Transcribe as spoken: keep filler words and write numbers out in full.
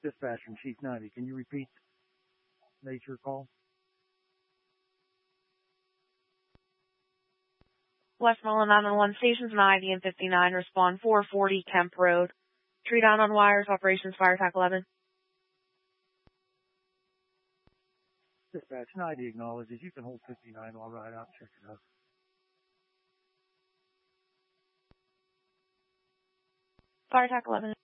Dispatch from Chief ninety. Can you repeat nature call? Westmoreland nine one one, stations ninety and fifty-nine, respond four forty Kemp Road. Tree down on wires, operations fire attack eleven. Dispatch ninety acknowledges. You can hold fifty-nine while I ride out and check it out. Fire attack eleven.